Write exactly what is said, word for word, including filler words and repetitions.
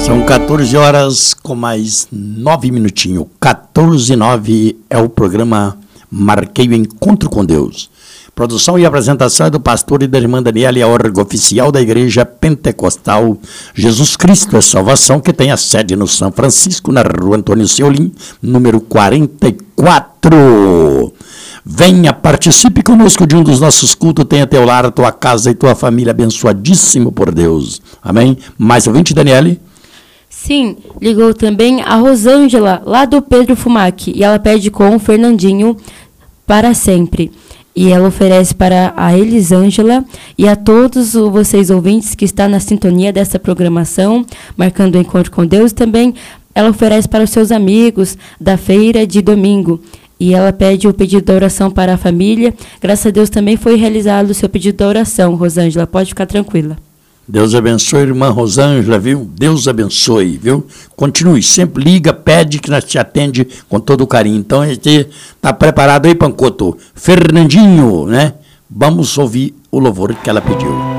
São quatorze horas com mais nove minutinhos. quatorze e nove é o programa Marquei o Encontro com Deus. Produção e apresentação é do pastor e da irmã Daniela, a órgão oficial da Igreja Pentecostal Jesus Cristo é Salvação, que tem a sede no São Francisco, na rua Antônio Seolim, número quarenta e quatro. Venha, participe conosco de um dos nossos cultos, tenha teu lar, tua casa e tua família abençoadíssimo por Deus. Amém? Mais ouvinte, Daniele? Sim, ligou também a Rosângela, lá do Pedro Fumac, e ela pede com o Fernandinho para sempre. E ela oferece para a Elisângela e a todos vocês ouvintes que estão na sintonia dessa programação, marcando o encontro com Deus também. Ela oferece para os seus amigos da feira de domingo. E ela pede o pedido de oração para a família. Graças a Deus também foi realizado o seu pedido de oração, Rosângela. Pode ficar tranquila. Deus abençoe, irmã Rosângela, viu? Deus abençoe, viu? Continue, sempre liga, pede que nós te atende com todo o carinho. Então, a gente está preparado aí, Pancoto? Fernandinho, né? Vamos ouvir o louvor que ela pediu.